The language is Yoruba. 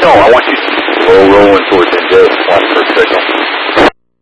No, I want you slow rolling towards India. Watch for a signal.